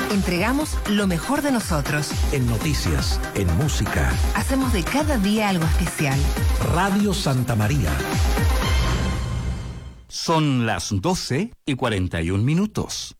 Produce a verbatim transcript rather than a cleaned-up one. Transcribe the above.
Entregamos lo mejor de nosotros. En noticias, en música. Hacemos de cada día algo especial. Radio Santa María. Son las doce y cuarenta y un minutos.